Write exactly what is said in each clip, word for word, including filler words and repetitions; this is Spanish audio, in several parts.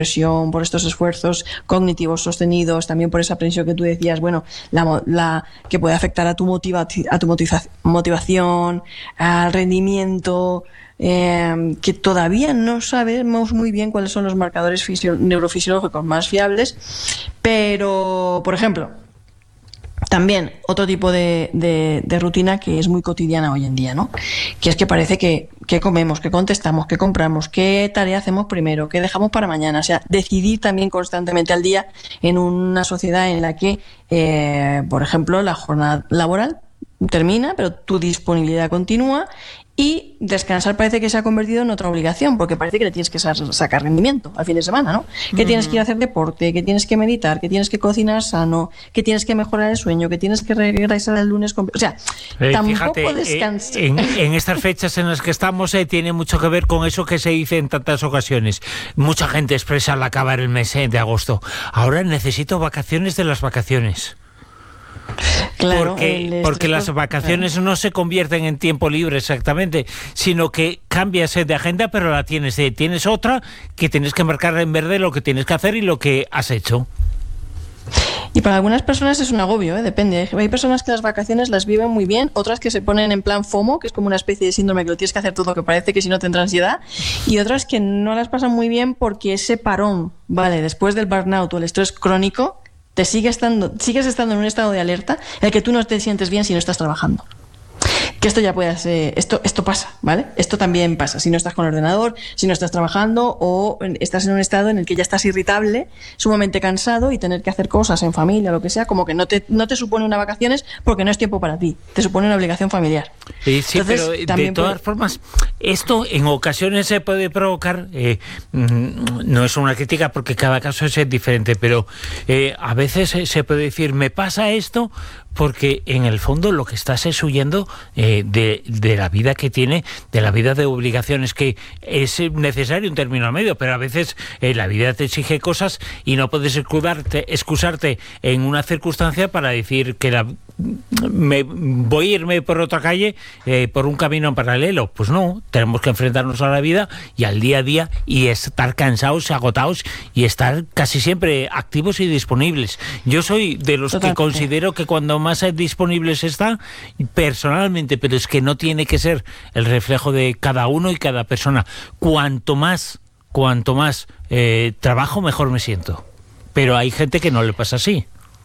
presión, por estos esfuerzos cognitivos sostenidos, también por esa presión que tú decías, bueno, la, la que puede afectar a tu, motiva, a tu motiva, motivación, al rendimiento, eh, que todavía no sabemos muy bien cuáles son los marcadores fisio, neurofisiológicos más fiables, pero, por ejemplo, también otro tipo de, de, de rutina que es muy cotidiana hoy en día, ¿no? Que es que parece que, que comemos, que contestamos, que compramos, qué tarea hacemos primero, qué dejamos para mañana. O sea, decidir también constantemente al día en una sociedad en la que, eh, por ejemplo, la jornada laboral termina, pero tu disponibilidad continúa. Y descansar parece que se ha convertido en otra obligación, porque parece que le tienes que sacar rendimiento al fin de semana, ¿no? Que uh-huh. tienes que ir a hacer deporte, que tienes que meditar, que tienes que cocinar sano, que tienes que mejorar el sueño, que tienes que regresar el lunes con... O sea, eh, tampoco fíjate, descansar. Eh, en, en estas fechas en las que estamos eh, tiene mucho que ver con eso que se dice en tantas ocasiones. Mucha gente expresa al acabar el mes eh, de agosto: ahora necesito vacaciones de las vacaciones. Claro, porque, porque las vacaciones no se convierten en tiempo libre exactamente, sino que cambias de agenda, pero la tienes, eh, tienes otra que tienes que marcar en verde lo que tienes que hacer y lo que has hecho. Y para algunas personas es un agobio, ¿eh? Depende. Hay personas que las vacaciones las viven muy bien, otras que se ponen en plan FOMO, que es como una especie de síndrome que lo tienes que hacer todo, que parece que si no tendrá ansiedad, y otras que no las pasan muy bien porque ese parón, ¿vale? Después del burnout o el estrés crónico, te sigue estando, sigues estando en un estado de alerta en el que tú no te sientes bien si no estás trabajando. Que esto ya puede ser, esto, esto pasa, ¿vale? Esto también pasa si no estás con el ordenador, si no estás trabajando o estás en un estado en el que ya estás irritable, sumamente cansado y tener que hacer cosas en familia, lo que sea, como que no te, no te supone unas vacaciones porque no es tiempo para ti, te supone una obligación familiar. Sí, sí. Entonces, pero de todas puede... formas, esto en ocasiones se puede provocar, eh, no es una crítica porque cada caso es diferente, pero eh, a veces se puede decir, me pasa esto porque en el fondo lo que estás es huyendo eh, de, de la vida que tiene, de la vida de obligaciones, que es necesario un término medio, pero a veces eh, la vida te exige cosas y no puedes excusarte, excusarte en una circunstancia para decir que la, me, voy a irme por otra calle, eh, por un camino en paralelo. Pues no, tenemos que enfrentarnos a la vida y al día a día y estar cansados, agotados y estar casi siempre activos y disponibles. Yo soy de los Totalmente. que considero que cuando más disponibles está, personalmente, pero es que no tiene que ser el reflejo de cada uno y cada persona. Cuanto más, cuanto más eh, trabajo, mejor me siento. Pero hay gente que no le pasa así.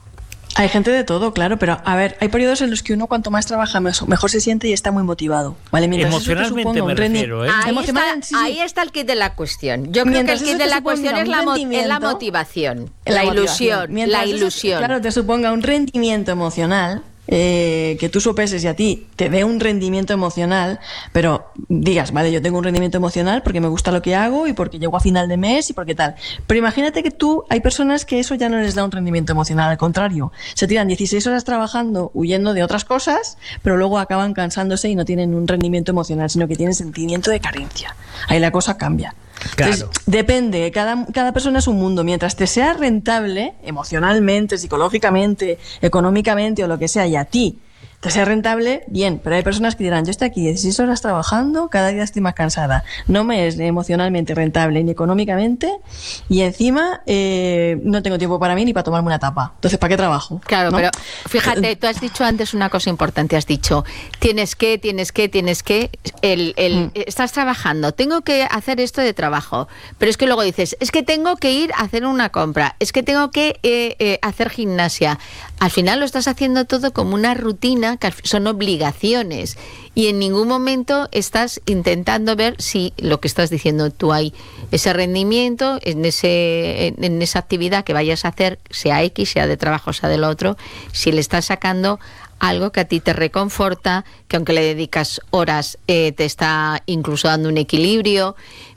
Hay gente de todo, claro, pero a ver, hay periodos en los que uno cuanto más trabaja mejor se siente y está muy motivado, ¿vale? Mientras emocionalmente me refiero, ¿eh? Ahí, Emocional, está, sí, sí. ahí está el kit de la cuestión. Yo creo Mientras que el kit de la cuestión es la, mo- es la motivación, la, la ilusión, motivación. la ilusión. Eso, claro, te suponga un rendimiento emocional, eh, que tú sopeses y a ti te dé un rendimiento emocional, pero digas, vale, yo tengo un rendimiento emocional porque me gusta lo que hago y porque llego a final de mes y porque tal. Pero imagínate que tú, hay personas que eso ya no les da un rendimiento emocional, al contrario, se tiran dieciséis horas trabajando, huyendo de otras cosas, pero luego acaban cansándose y no tienen un rendimiento emocional, sino que tienen sentimiento de carencia. Ahí la cosa cambia. Claro. Entonces, depende, cada, cada persona es un mundo. Mientras te sea rentable, emocionalmente, psicológicamente, económicamente o lo que sea, y a ti te sea rentable, bien, pero hay personas que dirán, yo estoy aquí dieciséis horas trabajando, cada día estoy más cansada, no me es emocionalmente rentable ni económicamente y encima eh, no tengo tiempo para mí ni para tomarme una tapa, entonces ¿para qué trabajo? Claro, ¿no? Pero fíjate, tú has dicho antes una cosa importante, has dicho, tienes que, tienes que, tienes que, el, el, mm. estás trabajando, tengo que hacer esto de trabajo, pero es que luego dices, es que tengo que ir a hacer una compra, es que tengo que eh, eh, hacer gimnasia, al final lo estás haciendo todo como una rutina que son obligaciones y en ningún momento estás intentando ver si lo que estás diciendo tú hay ese rendimiento en ese en, en esa actividad que vayas a hacer, sea X, sea de trabajo, sea del otro, si le estás sacando algo que a ti te reconforta, que aunque le dedicas horas eh, te está incluso dando un equilibrio.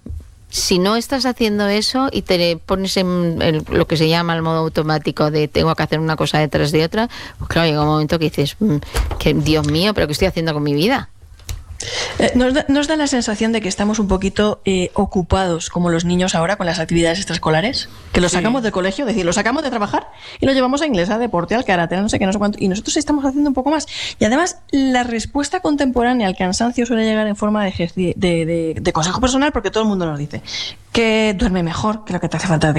Si no estás haciendo eso y te pones en el, lo que se llama el modo automático de tengo que hacer una cosa detrás de otra, pues claro, llega un momento que dices, mmm, que Dios mío, ¿pero qué estoy haciendo con mi vida? Eh, nos, da, nos da la sensación de que estamos un poquito eh, ocupados, como los niños ahora, con las actividades extraescolares, que los sí. sacamos del colegio, es decir, los sacamos de trabajar y los llevamos a inglés, a deporte, al karate, a no sé qué, no sé cuánto, y nosotros estamos haciendo un poco más. Y además, la respuesta contemporánea al cansancio suele llegar en forma de, de, de, de consejo personal, porque todo el mundo nos dice que duerme mejor, que lo que te hace falta